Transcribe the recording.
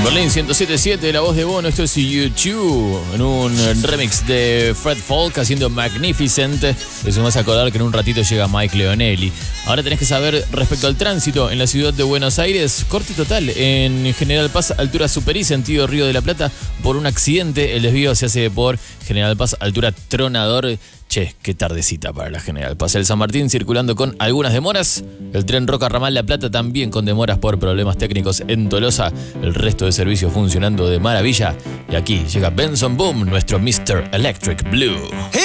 Berlín 107.7, la voz de Bono, esto es YouTube, en un remix de Fred Folk haciendo Magnificent. Eso me vas a acordar que en un ratito llega Mike Leonelli. Ahora tenés que saber respecto al tránsito en la ciudad de Buenos Aires, corte total en General Paz, altura Superí, sentido Río de la Plata, por un accidente. El desvío se hace por General Paz, altura Tronador. Che, qué tardecita para la General Paz. El San Martín circulando con algunas demoras. El tren Roca Ramal La Plata también con demoras por problemas técnicos en Tolosa. El resto de servicios funcionando de maravilla. Y aquí llega Benson Boom, nuestro Mr. Electric Blue.